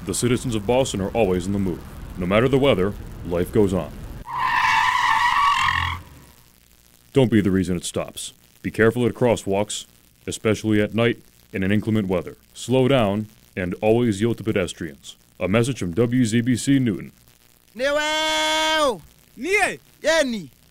The citizens of Boston are always in the move. No matter the weather, life goes on. Don't be the reason it stops. Be careful at crosswalks, especially at night and in inclement weather. Slow down and always yield to pedestrians. A message from WZBC Newton. Newell! Niye? Yenny!